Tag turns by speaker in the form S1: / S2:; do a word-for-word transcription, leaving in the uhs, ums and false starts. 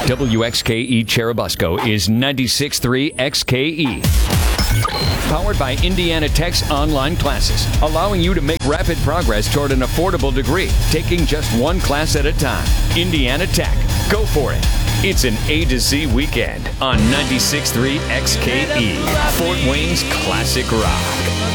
S1: W X K E Cherubusco is ninety-six point three X K E. Powered by Indiana Tech's online classes, allowing you to make rapid progress toward an affordable degree, taking just one class at a time. Indiana Tech. Go for it. It's an A to Z weekend on ninety-six point three X K E, Fort Wayne's classic rock.